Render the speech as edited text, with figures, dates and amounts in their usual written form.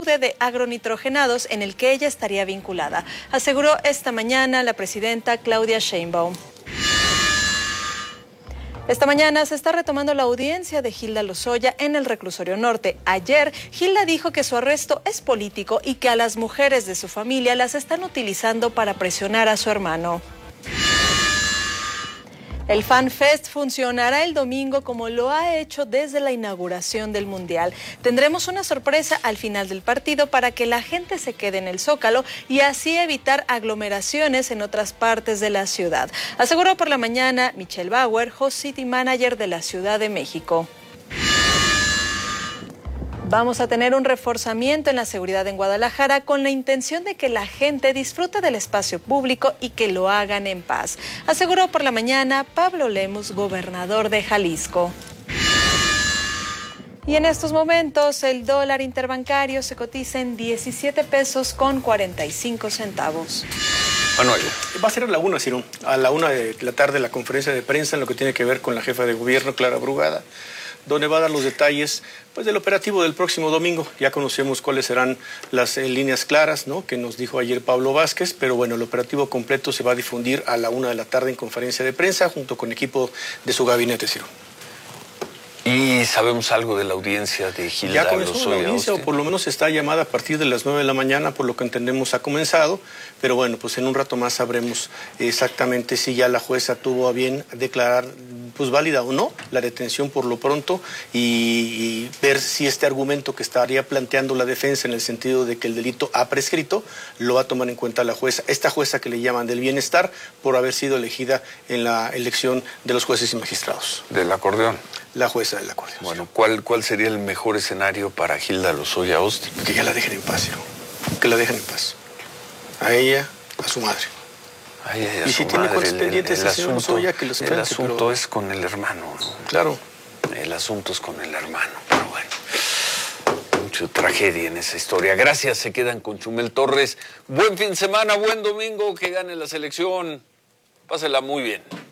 fraude de agronitrogenados en el que ella estaría vinculada, aseguró esta mañana la presidenta Claudia Sheinbaum. Esta mañana se está retomando la audiencia de Hilda Lozoya en el Reclusorio Norte. Ayer, Hilda dijo que su arresto es político y que a las mujeres de su familia las están utilizando para presionar a su hermano. El Fan Fest funcionará el domingo como lo ha hecho desde la inauguración del Mundial. Tendremos una sorpresa al final del partido para que la gente se quede en el Zócalo y así evitar aglomeraciones en otras partes de la ciudad, aseguró por la mañana Michelle Bauer, Host City Manager de la Ciudad de México. Vamos a tener un reforzamiento en la seguridad en Guadalajara con la intención de que la gente disfrute del espacio público y que lo hagan en paz, aseguró por la mañana Pablo Lemus, gobernador de Jalisco. Y en estos momentos el dólar interbancario se cotiza en 17 pesos con 45 centavos. Manuel. Va a ser a la 1, Ciro. A la 1 de la tarde la conferencia de prensa en lo que tiene que ver con la jefa de gobierno, Clara Brugada, donde va a dar los detalles del operativo del próximo domingo. Ya conocemos cuáles serán las líneas claras, ¿no?, que nos dijo ayer Pablo Vázquez, pero bueno, el operativo completo se va a difundir a la 1 de la tarde en conferencia de prensa junto con equipo de su gabinete, Ciro. ¿Y sabemos algo de la audiencia de Hilda Lozoya? Ya comenzó la audiencia, o por lo menos está llamada a partir de las 9 de la mañana, por lo que entendemos ha comenzado, pero bueno, pues en un rato más sabremos exactamente si ya la jueza tuvo a bien declarar válida o no la detención por lo pronto y ver si este argumento que estaría planteando la defensa en el sentido de que el delito ha prescrito, lo va a tomar en cuenta la jueza, esta jueza que le llaman del bienestar por haber sido elegida en la elección de los jueces y magistrados. ¿Del acordeón? La jueza del acordeón. Bueno, ¿cuál sería el mejor escenario para Hilda Lozoya Austin? Que ya la dejen en paz, ¿no? Que la dejen en paz. A ella, a su madre. Y si tiene cosas pendientes el señor Lozoya, que los enfrente. El asunto es con el hermano, ¿no? Claro. El asunto es con el hermano, pero bueno. Mucha tragedia en esa historia. Gracias, se quedan con Chumel Torres. Buen fin de semana, buen domingo, que gane la selección. Pásela muy bien.